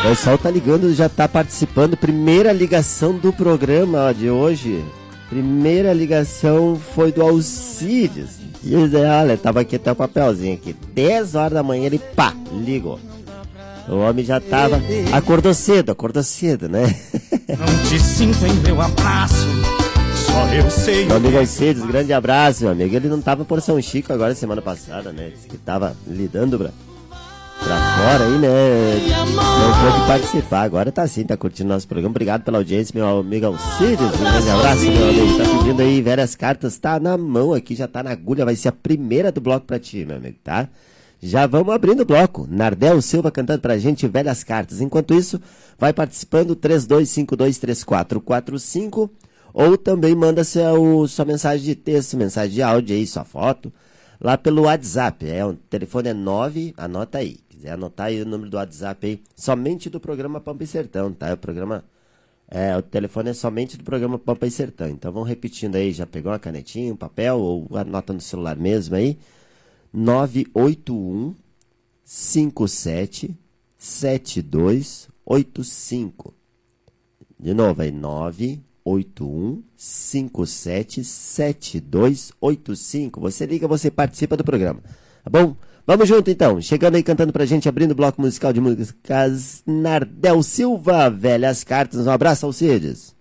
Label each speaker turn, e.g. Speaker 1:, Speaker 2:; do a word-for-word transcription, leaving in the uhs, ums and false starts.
Speaker 1: O pessoal tá ligando, já tá participando. Primeira ligação do programa ó, de hoje. Primeira ligação foi do Alcides. E olha, tava aqui até o papelzinho aqui. dez horas da manhã ele pá, ligou. O homem já tava. Acordou cedo, acordou cedo, né?
Speaker 2: Não te sinto em meu abraço. Só eu sei.
Speaker 1: Meu amigo Alcides, grande abraço, meu amigo. Ele não tava por São Chico agora semana passada, né? Disse que tava lidando pra, pra fora aí, né? Não pôde participar. Agora tá assim, tá curtindo nosso programa. Obrigado pela audiência, meu amigo Alcides. Um grande abraço, meu amigo. Tá pedindo aí várias cartas. Tá na mão aqui, já tá na agulha. Vai ser a primeira do bloco pra ti, meu amigo, tá? Já vamos abrindo o bloco. Nardel Silva cantando pra gente velhas cartas. Enquanto isso, vai participando três dois cinco dois três quatro quatro cinco ou também manda seu, sua mensagem de texto, mensagem de áudio aí, sua foto, lá pelo WhatsApp. É, o telefone é nove, anota aí. Quiser anotar aí o número do WhatsApp aí, somente do programa Pampa e Sertão, tá? O programa, é, o telefone é somente do programa Pampa e Sertão. Então vamos repetindo aí, já pegou uma canetinha, um papel, ou anota no celular mesmo aí. nove oito um cinco sete sete dois oito cinco. De novo, aí nove oito um cinco sete sete dois oito cinco. Você liga, você participa do programa. Tá bom? Vamos junto então. Chegando aí cantando pra gente, abrindo o bloco musical de músicas, Nardel Silva, velhas cartas. Um abraço, Alcides.